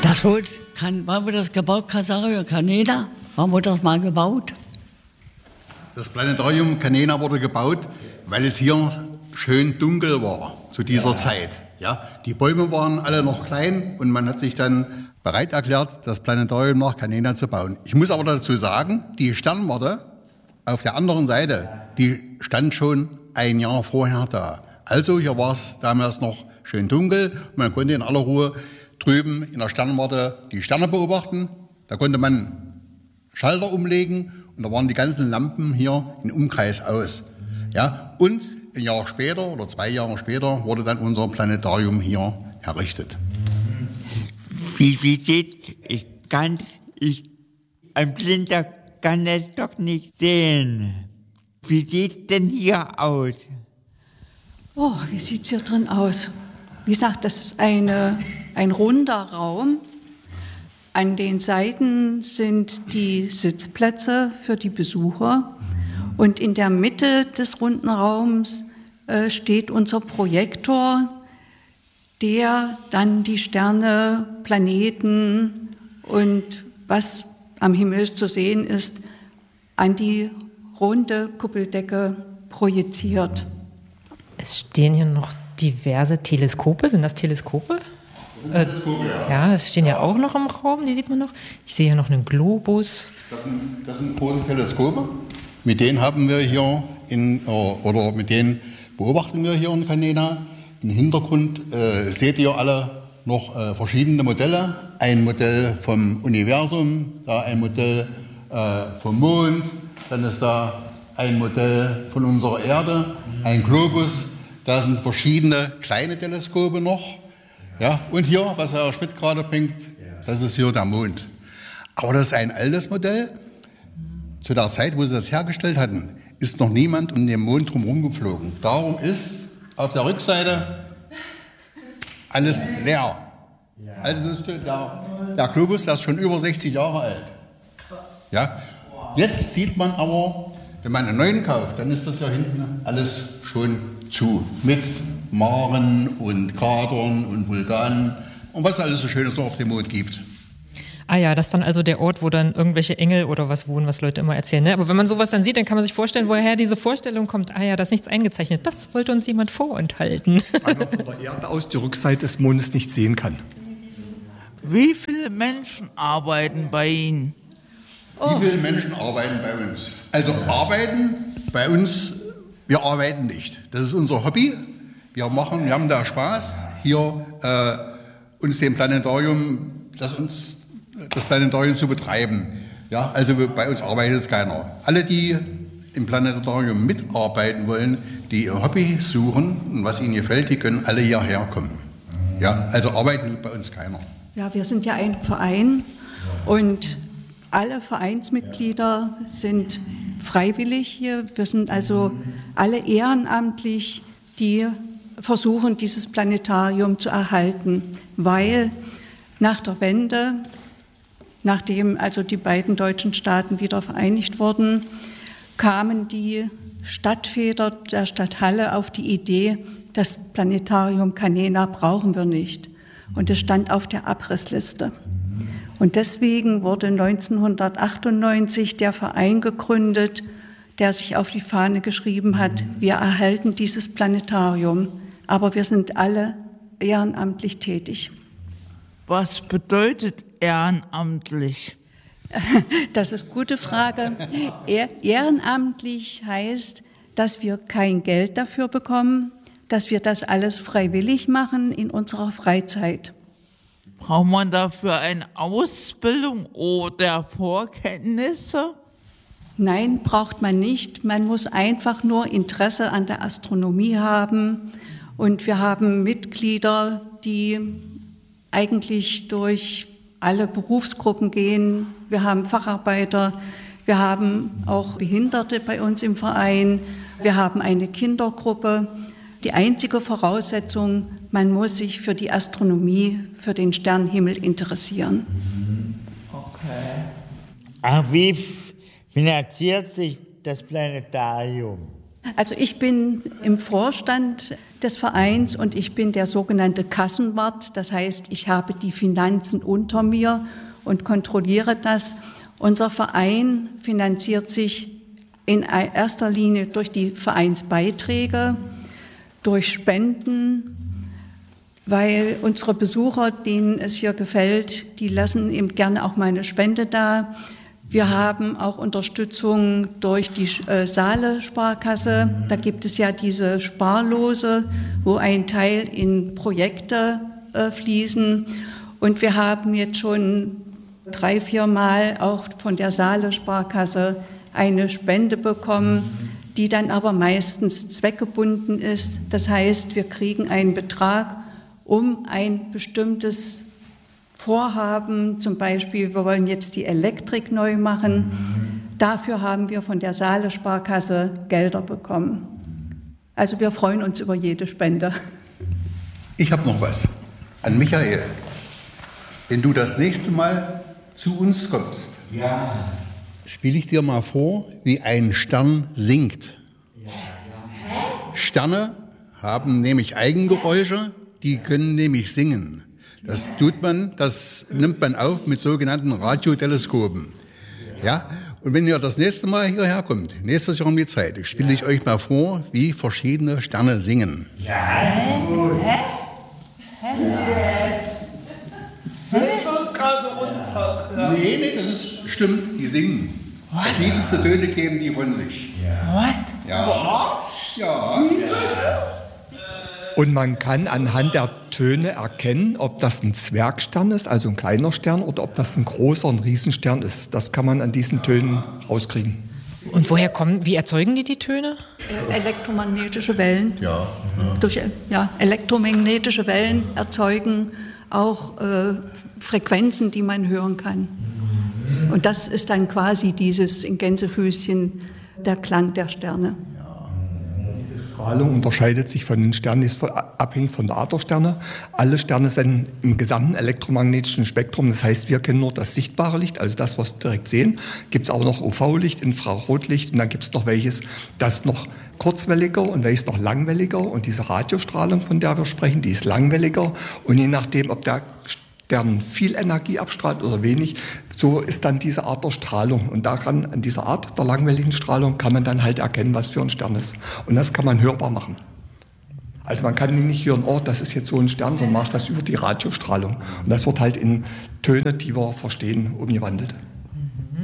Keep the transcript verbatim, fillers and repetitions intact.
Das wurde, kann, wann wurde das gebaut, Casario Canena? Wann wurde das mal gebaut? Das Planetarium Canena wurde gebaut, weil es hier schön dunkel war zu dieser ja. Zeit. Ja, die Bäume waren alle noch klein und man hat sich dann bereit erklärt, das Planetarium nach Canena zu bauen. Ich muss aber dazu sagen, die Sternwarte auf der anderen Seite, die stand schon ein Jahr vorher da. Also hier war es damals noch schön dunkel. Man konnte in aller Ruhe drüben in der Sternwarte die Sterne beobachten. Da konnte man Schalter umlegen und da waren die ganzen Lampen hier im Umkreis aus. Ja, und ein Jahr später oder zwei Jahre später wurde dann unser Planetarium hier errichtet. Wie, wie sieht, ich kann, ich, ein Blinder kann es doch nicht sehen. Wie sieht denn hier aus? Oh, wie sieht's hier drin aus? Wie gesagt, das ist eine, ein runder Raum. An den Seiten sind die Sitzplätze für die Besucher. Und in der Mitte des runden Raums äh, steht unser Projektor, der dann die Sterne, Planeten und was am Himmel zu sehen ist, an die runde Kuppeldecke projiziert. Es stehen hier noch diverse Teleskope. Sind das Teleskope? Das sind Teleskope, ja. Ja, es stehen ja auch noch im Raum, die sieht man noch. Ich sehe hier noch einen Globus. Das sind, das sind große Teleskope. Mit denen haben wir hier, in, oder mit denen beobachten wir hier in Canena. Im Hintergrund äh, seht ihr alle noch äh, verschiedene Modelle. Ein Modell vom Universum, da ein Modell äh, vom Mond, dann ist da ein Modell von unserer Erde, ein Globus. Da sind verschiedene kleine Teleskope noch. Ja, und hier, was Herr Schmidt gerade bringt, das ist hier der Mond. Aber das ist ein altes Modell. Zu der Zeit, wo sie das hergestellt hatten, ist noch niemand um den Mond drumherum geflogen. Darum ist auf der Rückseite alles leer. Also ist der, der Globus, der ist schon über sechzig Jahre alt. Ja? Jetzt sieht man aber, wenn man einen neuen kauft, dann ist das ja hinten alles schon zu. Mit Maren und Kratern und Vulkanen und was alles so Schönes noch auf dem Mond gibt. Ah ja, das ist dann also der Ort, wo dann irgendwelche Engel oder was wohnen, was Leute immer erzählen. Ne? Aber wenn man sowas dann sieht, dann kann man sich vorstellen, woher diese Vorstellung kommt. Ah ja, da ist nichts eingezeichnet. Das wollte uns jemand vorenthalten. Weil man von der Erde aus die Rückseite des Mondes nicht sehen kann. Wie viele Menschen arbeiten bei Ihnen? Wie viele Menschen arbeiten bei uns? Also arbeiten bei uns, wir arbeiten nicht. Das ist unser Hobby. Wir machen, wir haben da Spaß, hier äh, uns dem Planetarium, das uns das Planetarium zu betreiben. Ja, also bei uns arbeitet keiner. Alle, die im Planetarium mitarbeiten wollen, die ihr Hobby suchen und was ihnen gefällt, die können alle hierher kommen. Ja, also arbeiten bei uns keiner. Ja, wir sind ja ein Verein und alle Vereinsmitglieder sind freiwillig hier. Wir sind also alle ehrenamtlich, die versuchen, dieses Planetarium zu erhalten, weil nach der Wende, nachdem also die beiden deutschen Staaten wieder vereinigt wurden, kamen die Stadtväter der Stadt Halle auf die Idee, das Planetarium Canena brauchen wir nicht. Und es stand auf der Abrissliste. Und deswegen wurde neunzehnhundertachtundneunzig der Verein gegründet, der sich auf die Fahne geschrieben hat, wir erhalten dieses Planetarium, aber wir sind alle ehrenamtlich tätig. Was bedeutet ehrenamtlich? Das ist eine gute Frage. Ehrenamtlich heißt, dass wir kein Geld dafür bekommen, dass wir das alles freiwillig machen in unserer Freizeit. Braucht man dafür eine Ausbildung oder Vorkenntnisse? Nein, braucht man nicht. Man muss einfach nur Interesse an der Astronomie haben. Und wir haben Mitglieder, die eigentlich durch alle Berufsgruppen gehen. Wir haben Facharbeiter, wir haben auch Behinderte bei uns im Verein, wir haben eine Kindergruppe. Die einzige Voraussetzung, man muss sich für die Astronomie, für den Sternenhimmel interessieren. Okay. Ach, wie finanziert sich das Planetarium? Also ich bin im Vorstand des Vereins und ich bin der sogenannte Kassenwart. Das heißt, ich habe die Finanzen unter mir und kontrolliere das. Unser Verein finanziert sich in erster Linie durch die Vereinsbeiträge, durch Spenden, weil unsere Besucher, denen es hier gefällt, die lassen eben gerne auch mal eine Spende da. Wir haben auch Unterstützung durch die äh, Saale-Sparkasse. Da gibt es ja diese Sparlose, wo ein Teil in Projekte äh, fließen. Und wir haben jetzt schon drei, vier Mal auch von der Saale-Sparkasse eine Spende bekommen, die dann aber meistens zweckgebunden ist. Das heißt, wir kriegen einen Betrag, um ein bestimmtes Vorhaben, zum Beispiel, wir wollen jetzt die Elektrik neu machen. Dafür haben wir von der Saale-Sparkasse Gelder bekommen. Also wir freuen uns über jede Spende. Ich habe noch was an Michael. Wenn du das nächste Mal zu uns kommst, ja. spiele ich dir mal vor, wie ein Stern singt. Ja. Sterne haben nämlich Eigengeräusche, die können nämlich singen. Das tut man, das nimmt man auf mit sogenannten Radioteleskopen. Ja? Und wenn ihr das nächste Mal hierher kommt, nächstes Jahr um die Zeit, spiele ich euch mal vor, wie verschiedene Sterne singen. Ja, gut. Hä? Jetzt. Hältst du uns gerade runter? Nee, nee, das ist stimmt, die singen. Verschiedenste Töne geben die von sich. Was? Ja. Ja. Und man kann anhand der Töne erkennen, ob das ein Zwergstern ist, also ein kleiner Stern, oder ob das ein großer, ein Riesenstern ist. Das kann man an diesen Tönen rauskriegen. Und woher kommen, wie erzeugen die die Töne? Elektromagnetische Wellen. Ja. Durch ja, elektromagnetische Wellen erzeugen auch äh, Frequenzen, die man hören kann. Und das ist dann quasi dieses in Gänsefüßchen der Klang der Sterne. Die Strahlung unterscheidet sich von den Sternen, ist abhängig von der Art der Sterne. Alle Sterne sind im gesamten elektromagnetischen Spektrum, das heißt, wir kennen nur das sichtbare Licht, also das, was wir direkt sehen. Gibt es auch noch U V-Licht, Infrarotlicht und dann gibt es noch welches, das noch kurzwelliger und welches noch langwelliger. Und diese Radiostrahlung, von der wir sprechen, die ist langwelliger. Und je nachdem, ob der Stern viel Energie abstrahlt oder wenig, so ist dann diese Art der Strahlung. Und daran, an dieser Art der langwelligen Strahlung kann man dann halt erkennen, was für ein Stern ist. Und das kann man hörbar machen. Also man kann nicht hören, oh, das ist jetzt so ein Stern, sondern macht das über die Radiostrahlung. Und das wird halt in Töne, die wir verstehen, umgewandelt.